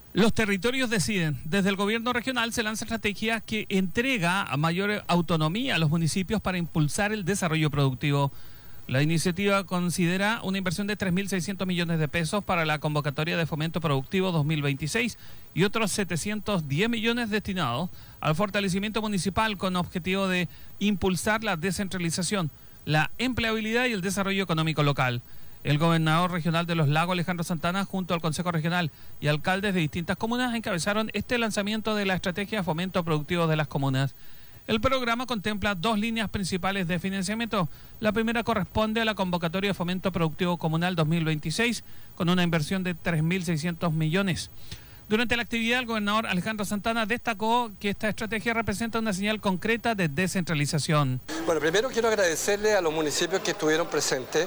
Los territorios deciden. Desde el gobierno regional se lanza estrategia que entrega a mayor autonomía a los municipios para impulsar el desarrollo productivo. La iniciativa considera una inversión de 3.600 millones de pesos para la convocatoria de Fomento Productivo 2026 y otros 710 millones destinados al fortalecimiento municipal con objetivo de impulsar la descentralización, la empleabilidad y el desarrollo económico local. El gobernador regional de Los Lagos, Alejandro Santana, junto al Consejo Regional y alcaldes de distintas comunas, encabezaron este lanzamiento de la estrategia de fomento productivo de las comunas. El programa contempla dos líneas principales de financiamiento. La primera corresponde a la convocatoria de Fomento Productivo Comunal 2026, con una inversión de 3.600 millones. Durante la actividad, el gobernador Alejandro Santana destacó que esta estrategia representa una señal concreta de descentralización. Bueno, primero quiero agradecerle a los municipios que estuvieron presentes,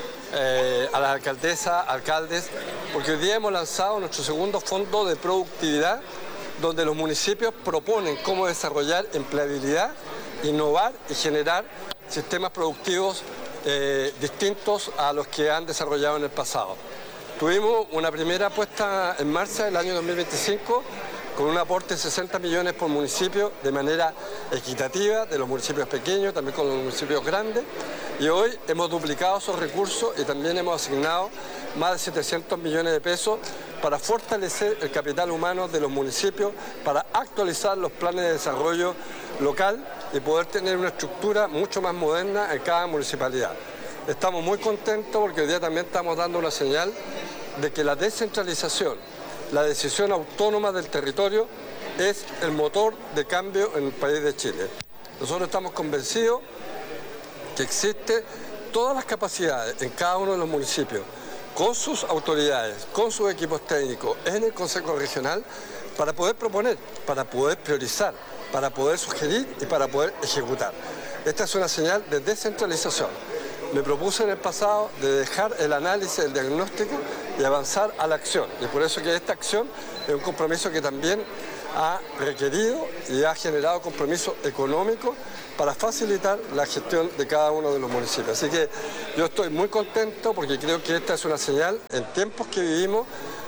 a las alcaldesas, alcaldes, porque hoy día hemos lanzado nuestro segundo fondo de productividad, donde los municipios proponen cómo desarrollar empleabilidad, innovar y generar sistemas productivos distintos a los que han desarrollado en el pasado. Tuvimos una primera puesta en marcha el año 2025 con un aporte de 60 millones por municipio de manera equitativa, de los municipios pequeños, también con los municipios grandes, y hoy hemos duplicado esos recursos y también hemos asignado más de 700 millones de pesos para fortalecer el capital humano de los municipios, para actualizar los planes de desarrollo local y poder tener una estructura mucho más moderna en cada municipalidad. Estamos muy contentos porque hoy día también estamos dando una señal de que la descentralización, la decisión autónoma del territorio es el motor de cambio en el país de Chile. Nosotros estamos convencidos que existen todas las capacidades en cada uno de los municipios, con sus autoridades, con sus equipos técnicos, en el Consejo Regional, para poder proponer, para poder priorizar, para poder sugerir y para poder ejecutar. Esta es una señal de descentralización. Me propuse en el pasado de dejar el análisis, el diagnóstico y avanzar a la acción. Y por eso que esta acción es un compromiso que también ha requerido y ha generado compromiso económico para facilitar la gestión de cada uno de los municipios. Así que yo estoy muy contento porque creo que esta es una señal en tiempos que vivimos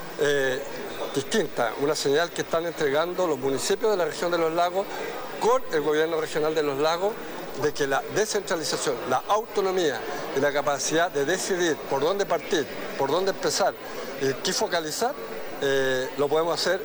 distinta, una señal que están entregando los municipios de la región de Los Lagos con el gobierno regional de Los Lagos, de que la descentralización, la autonomía y la capacidad de decidir por dónde partir, por dónde empezar y qué focalizar, lo podemos hacer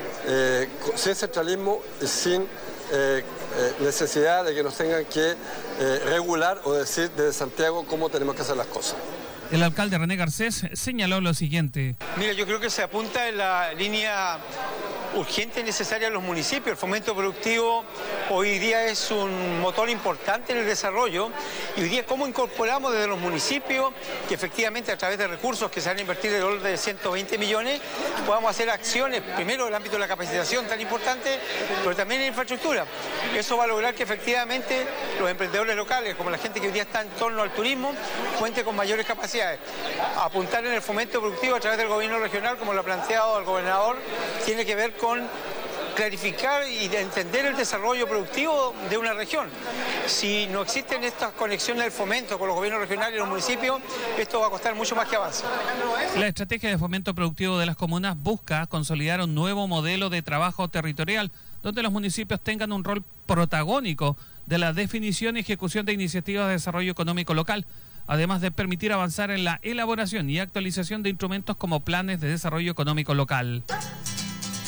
sin centralismo y sin necesidad de que nos tengan que regular o decir desde Santiago cómo tenemos que hacer las cosas. El alcalde René Garcés señaló lo siguiente. Mira, yo creo que se apunta en la línea urgente y necesaria a los municipios. El fomento productivo hoy día es un motor importante en el desarrollo y hoy día cómo incorporamos desde los municipios que efectivamente a través de recursos que se van a invertir de orden de 120 millones podamos hacer acciones, primero en el ámbito de la capacitación tan importante, pero también en infraestructura. Eso va a lograr que efectivamente los emprendedores locales, como la gente que hoy día está en torno al turismo, cuente con mayores capacidades. Apuntar en el fomento productivo a través del gobierno regional, como lo ha planteado el gobernador, tiene que ver con clarificar y entender el desarrollo productivo de una región. Si no existen estas conexiones del fomento con los gobiernos regionales y los municipios, esto va a costar mucho más que avance. La estrategia de fomento productivo de las comunas busca consolidar un nuevo modelo de trabajo territorial donde los municipios tengan un rol protagónico de la definición y ejecución de iniciativas de desarrollo económico local, además de permitir avanzar en la elaboración y actualización de instrumentos como planes de desarrollo económico local.